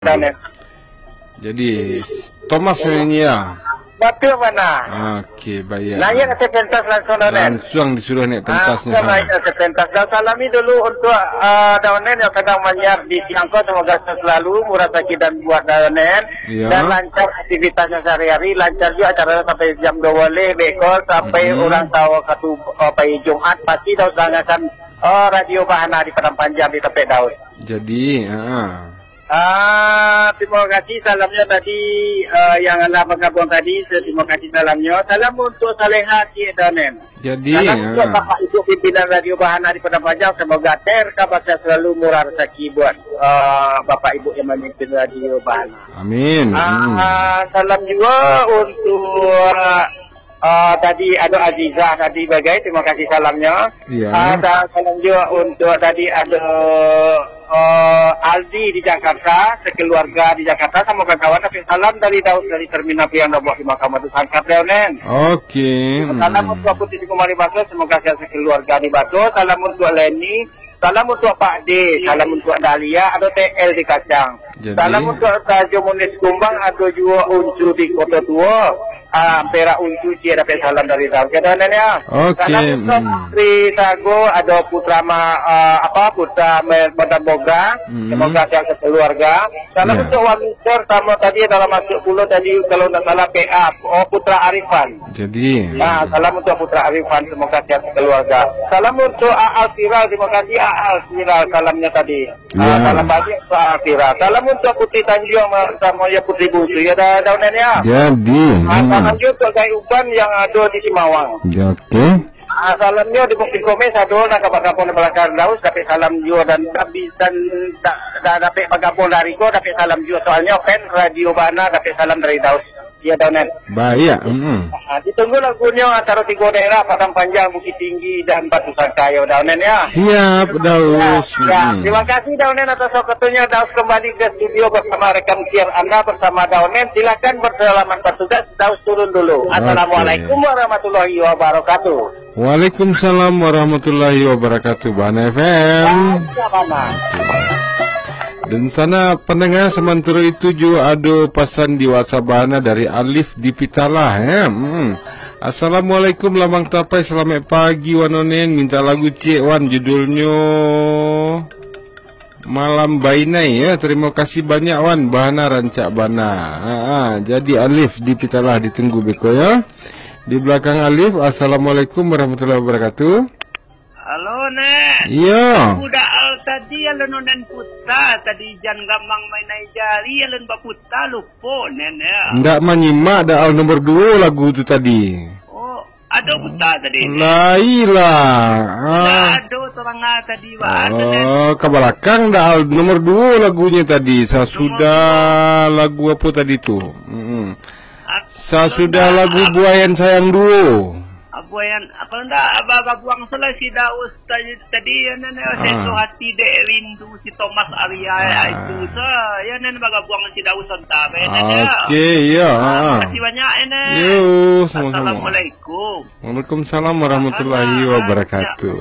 Jadi Thomas ini ya. Betul mana? Okey, baik. Naik ke pentas langsung Donen. Langsung disuruh naik pentasnya. Naik ke pentas. Dan salami dulu untuk Donen yang sedang menyiap di Siangko. Semoga selalu murah sakit dan buat Donen. Ya. Dan lancar aktivitasnya sehari-hari. Lancar juga acaranya sampai jam 2 bekol sampai orang tahu katu pai Jumat pasti dah usahakan radio Bahana di Padang Panjang di Tepek Daun. Jadi, terima kasih salamnya tadi yang anda bergabung tadi. Terima kasih salamnya. Salam untuk Saleha Cik Donen. Jadi, salam untuk Bapak Ibu pimpinan Radio Bahana di Padang Panjang. Semoga terkabasnya selalu murah rezeki buat Bapak Ibu yang memimpin Radio Bahana. amin. Salam juga untuk tadi ada Azizah tadi bagai. Terima kasih salamnya. Ya. Dan salam juga untuk tadi ada Aldi di Jakarta, sekeluarga di Jakarta sama kawan-kawan. Tapi salam dari Daud dari Terminal Piang Dobok di Mahkamah Sangkat Leonen. Okey. Salam untuk Putri Kumari Baso, semoga saya sekeluarga di Baso. Salam untuk Leni, salam untuk Pak D, salam untuk Dahlia, ada TL di Kacang. Jadi, salam untuk Tajo Munis Kumbang, ada juga unsur di Kota Tua. Perak unsur dia dapat salam dari Daud. Kita ya. Okey. Salam untuk Putri Sago, ada Putra Putra Badan Boga. Semoga saya sekeluarga. Salam untuk Wamister sama tadi dalam masuk pulau tadi kalau tidak salah PA Putra Arifan. jadi. Salam untuk Putra Arifan, semoga sehat keluarga. Salam untuk Aal Viral, terima kasih Aal Viral salamnya tadi. Salam bagi untuk Aal Viral. Salam untuk Putri Tanjung sama ya Putri Bungsu ya Daunen ya. Jadi. Salam juga untuk Gai Uban yang ada di Simawang. Okey. Salamnya di Bukit Komes ada nak kapal-kapal di belakang Daus dapat salam juga dan dapat pagapol dari ko dapat salam juga soalnya fan Radio Bahana dapat salam dari Daus. Ya Daunen. Baik. Ditunggu lagunya antara 3 daerah Padang Panjang, Bukit Tinggi dan Batu Sangkayo Daunen ya. Siap, Daus. Terima kasih Daunen atas waktunya. Daus kembali ke studio bersama rekan siar Anda bersama Daunen. Silakan berselamat bertugas. Daus turun dulu. Assalamualaikum warahmatullahi wabarakatuh. Waalaikumsalam warahmatullahi wabarakatuh. Bahana FM. Dan sana pendengar sementara itu juga ada pesan di WhatsApp Bahana dari Alif di Pitalah ya. Assalamualaikum Lamang Tapai, selamat pagi Wanonen, minta lagu Cik Wan judulnya Malam Bainai ya. Terima kasih banyak Wan, Bahana rancak Bana. Jadi Alif di Pitalah ditunggu beko ya. Di belakang Alif, assalamualaikum warahmatullahi wabarakatuh. Halo Nek. Iya. Budak tadi alun nonen puta tadi jan gamang mainai jari alun baputa lupa Nen ya. Ndak menyimak dah nomor 2 lagu tu tadi. Oh, ada puta tadi. Lailah. Ada terang tadi ke belakang dah nomor 2 lagunya tadi. Saya sudah lagu apa tadi tu? Saya sudah lagu Buayan Sayang Duo. Buayan apa ndak abang buang salah si Daus tadi ya Nen sesu hati dek rindu si Thomas Arya itu ya Nen baga buang si Daus entah ya Nen ya. Okey ya. Terima kasih banyak Nen. Yo, sama-sama. Assalamualaikum. Waalaikumsalam warahmatullahi wabarakatuh.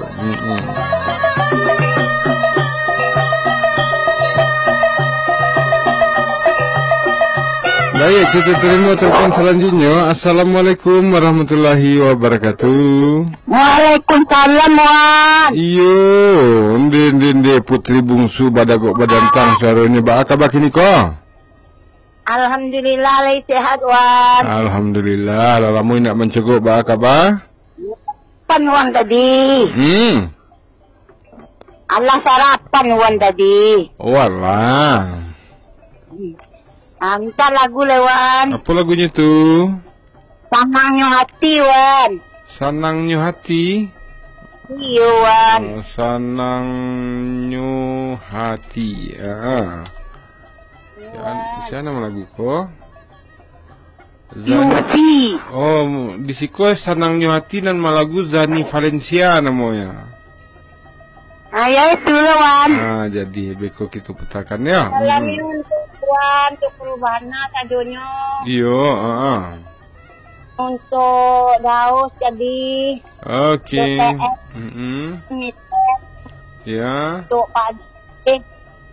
Baik, kita terima telepon selanjutnya. Assalamualaikum warahmatullahi wabarakatuh. Waalaikumsalam Wan. Iyo, ndende Putri Bungsu badagok badantang suaranya ba kabar kini ko? Alhamdulillah lagi sehat Wan. Alhamdulillah, lama nak menceguk ba kabar? Pan Wan tadi. Allah sarapan Wan tadi. Walah. Minta lagu lewan. Apa lagunya tu? Sanangnya hati Wan. Sanangnya hati. Iya Wan. Sanangnya hati. Siapa nama lagu ko? Yufi. Oh, di siko Sanangnya hati dan lagu Zani Valencia namanya. Ya itu Wan. Jadi beko kita putarkan ya. Wan untuk perubahan tajunya. Iyo, Untuk Daus jadi. Okey. Ya. Untuk Pak D